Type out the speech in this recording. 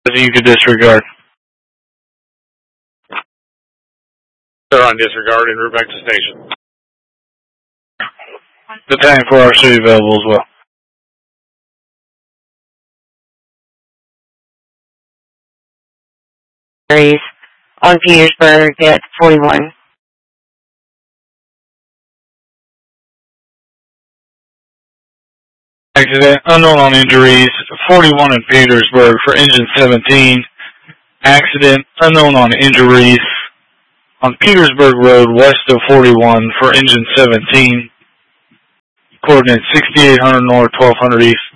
You could disregard. They're on disregard and route back to station. The tank 4R should be available as well. On Petersburg at 41. Accident, unknown on injuries, 41 in Petersburg for engine 17. Accident, unknown on injuries on Petersburg Road west of 41 for engine 17. Coordinates 6800 north, 1200 east.